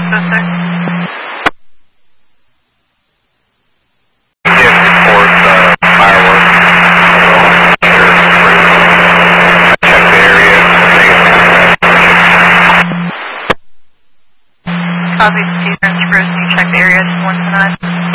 606. Copy, Stevens, Bruce, you check the area, 1 to 9.